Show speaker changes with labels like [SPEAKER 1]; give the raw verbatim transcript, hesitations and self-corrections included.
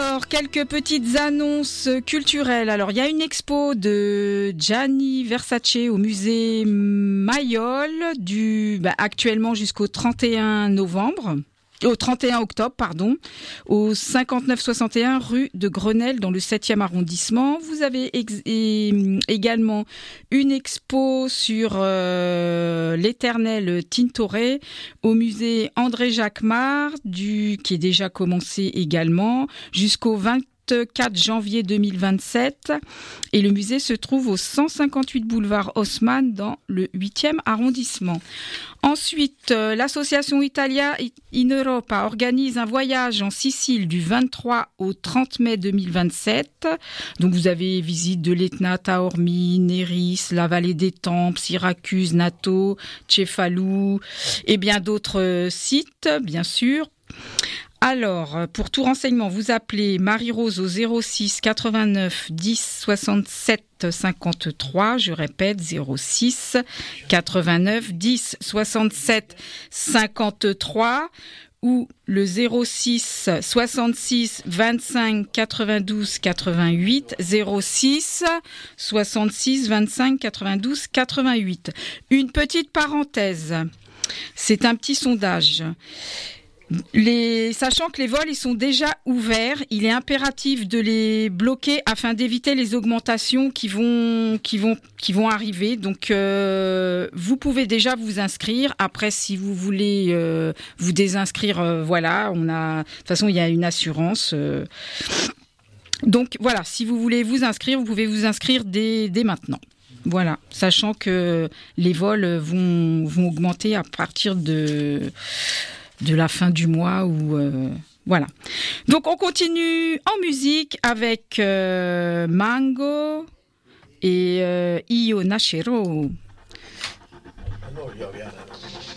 [SPEAKER 1] Alors, quelques petites annonces culturelles. Alors, il y a une expo de Gianni Versace au musée Mayol du, bah, actuellement jusqu'au trente et un novembre. Au trente et un octobre, pardon, au cinquante-neuf soixante et un rue de Grenelle dans le septième arrondissement. Vous avez ex- et, également une expo sur euh, l'éternel Tintoret au musée André Jacquemart, du, qui est déjà commencé également, jusqu'au vingt-quatre janvier deux mille vingt-sept. Et le musée se trouve au cent cinquante-huit boulevard Haussmann dans le huitième arrondissement. Ensuite, euh, l'association Italia in Europa organise un voyage en Sicile du vingt-trois au trente mai deux mille vingt-sept. Donc vous avez visite de l'Etna, Taormine, Néris, la vallée des Tempes, Syracuse, Nato, Cefalù et bien d'autres euh, sites, bien sûr. Alors, pour tout renseignement, vous appelez Marie-Rose au zéro six quatre-vingt-neuf dix soixante-sept cinquante-trois. Je répète, zéro six quatre-vingt-neuf dix soixante-sept cinquante-trois ou le zéro six soixante-six vingt-cinq quatre-vingt-douze quatre-vingt-huit, zéro six soixante-six vingt-cinq quatre-vingt-douze quatre-vingt-huit. Une petite parenthèse, c'est un petit sondage. Les, sachant que les vols ils sont déjà ouverts, il est impératif de les bloquer afin d'éviter les augmentations qui vont qui vont qui vont arriver. Donc euh, vous pouvez déjà vous inscrire. Après, si vous voulez euh, vous désinscrire, euh, voilà, on a de toute façon il y a une assurance. Euh, donc voilà, si vous voulez vous inscrire, vous pouvez vous inscrire dès dès maintenant. Voilà, sachant que les vols vont vont augmenter à partir de de la fin du mois ou euh, voilà. Donc on continue en musique avec euh, Mango et euh, Io Nascerò.